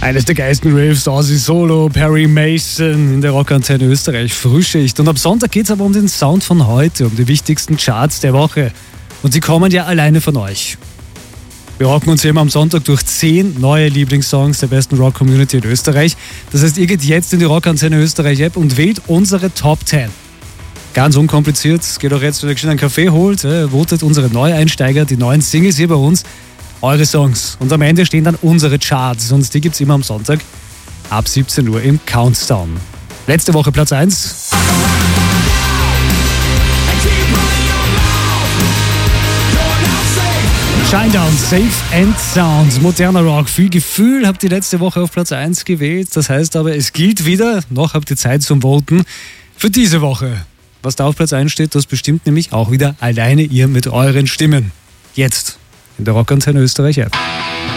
Eines der geilsten Riffs, Ozzy Solo, Perry Mason in der Rockantenne Österreich, Frühschicht. Und am Sonntag geht es aber um den Sound von heute, um die wichtigsten Charts der Woche. Und sie kommen ja alleine von euch. Wir rocken uns hier immer am Sonntag durch 10 neue Lieblingssongs der besten Rock-Community in Österreich. Das heißt, ihr geht jetzt in die Rockantenne Österreich-App und wählt unsere Top 10. Ganz unkompliziert, geht auch jetzt, wenn ihr schnell einen Kaffee holt, votet unsere Neueinsteiger, die neuen Singles hier bei uns, eure Songs. Und am Ende stehen dann unsere Charts. Und die gibt es immer am Sonntag ab 17 Uhr im Countdown. Letzte Woche Platz 1. Shinedown, Safe and Sound. Moderner Rock, viel Gefühl. Habt ihr letzte Woche auf Platz 1 gewählt. Das heißt aber, es gilt wieder, noch habt ihr Zeit zum Voten für diese Woche. Was da auf Platz 1 steht, das bestimmt nämlich auch wieder alleine ihr mit euren Stimmen. Jetzt in der Rockantenne Österreich App.